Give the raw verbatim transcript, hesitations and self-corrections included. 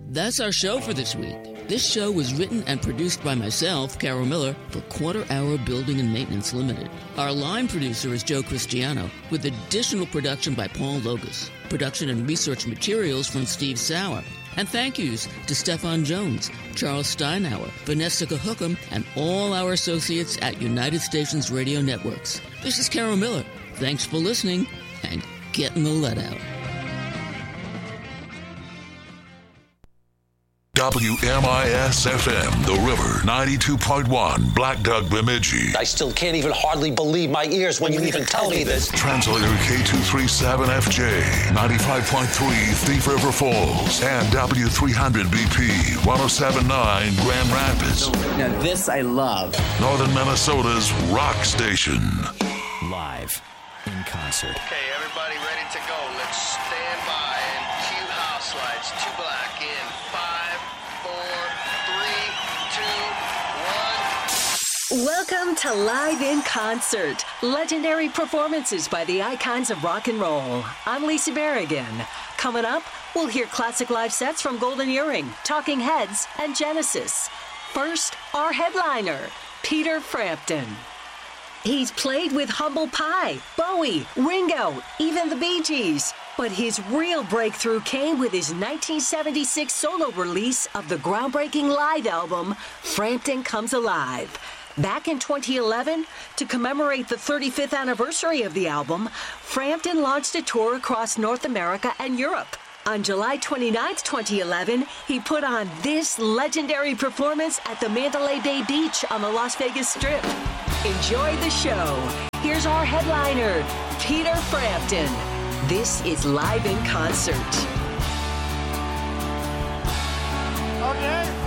That's our show for this week. This show was written and produced by myself, Carol Miller, for Quarter Hour Building and Maintenance Limited. Our line producer is Joe Cristiano, with additional production by Paul Logus. Production and research materials from Steve Sauer. And thank yous to Stefan Jones, Charles Steinauer, Vanessa Cahookam, and all our associates at United Stations Radio Networks. This is Carol Miller. Thanks for listening, and getting the lead out. W M I S F M, The River, ninety-two point one, Black Duck, Bemidji. I still can't even hardly believe my ears when you even tell me this. Translator K two thirty-seven F J, ninety-five point three, Thief River Falls, and W three hundred B P, one oh seven point nine, Grand Rapids. Now this I love. Northern Minnesota's rock station. Live in concert. Okay, everybody ready to go. Let's stand by and cue house lights. Two black in five, four, three, two, one. Welcome to Live in Concert. Legendary performances by the icons of rock and roll. I'm Lisa Berrigan. Coming up, we'll hear classic live sets from Golden Earring, Talking Heads, and Genesis. First, our headliner, Peter Frampton. He's played with Humble Pie, Bowie, Ringo, even the Bee Gees. But his real breakthrough came with his nineteen seventy-six solo release of the groundbreaking live album, Frampton Comes Alive. Back in twenty eleven, to commemorate the thirty-fifth anniversary of the album, Frampton launched a tour across North America and Europe. On July twenty-ninth, twenty eleven, he put on this legendary performance at the Mandalay Bay Beach on the Las Vegas Strip. Enjoy the show. Here's our headliner, Peter Frampton. This is Live in Concert. Okay.